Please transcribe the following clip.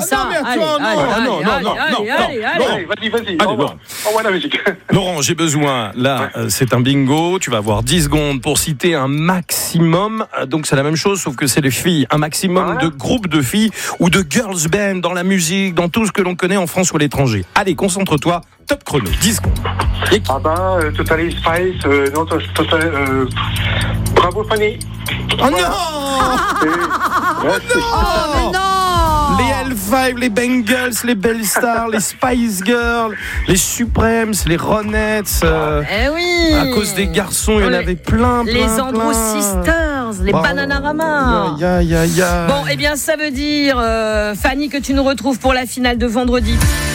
ça. Non, mais attends, Allez, vas-y. Envoie la musique. Laurent, j'ai besoin, là, c'est un bingo, tu vas avoir 10 secondes pour citer un maximum, donc c'est la même chose, sauf que c'est les filles, un maximum de groupes de filles ou de girls band dans la musique, dans tout ce que l'on connaît en France ou à l'étranger. Allez, concentre-toi, top chrono, 10 secondes. Total Spice, Bravo Fanny. Oh non Oh non. Les L5, les Bengals, les Bellstars, les Spice Girls, les Supremes, les Ronettes. Eh oui. À cause des garçons, il y en avait plein. Les Andrew Sisters, les Bananarama. Bon, eh bien, ça veut dire, Fanny, que tu nous retrouves pour la finale de vendredi.